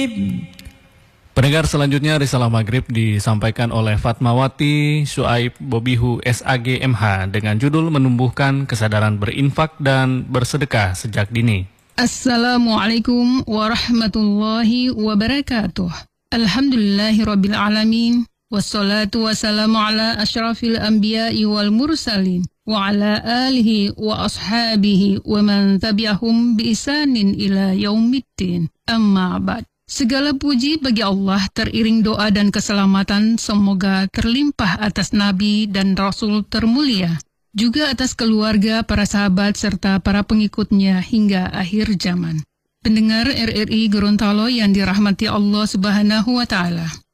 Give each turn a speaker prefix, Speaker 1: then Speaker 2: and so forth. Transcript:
Speaker 1: Pendengar, selanjutnya risalah maghrib disampaikan oleh Fatmawati Syuaib Bobihu SAG MH dengan judul menumbuhkan kesadaran berinfak dan bersedekah sejak dini.
Speaker 2: Assalamualaikum warahmatullahi wabarakatuh. Alhamdulillahirabbil alamin. Wassalatu wassalamu ala asyrafil anbiya'i wal mursalin wa ala alihi wa ashabihi wa man tabi'ahum bi ihsanin ila yaumiddin. Amma ba'd. Segala puji bagi Allah teriring doa dan keselamatan semoga terlimpah atas Nabi dan Rasul termulia, juga atas keluarga, para sahabat, serta para pengikutnya hingga akhir zaman. Pendengar RRI Gorontalo yang dirahmati Allah Subhanahu wa Ta'ala.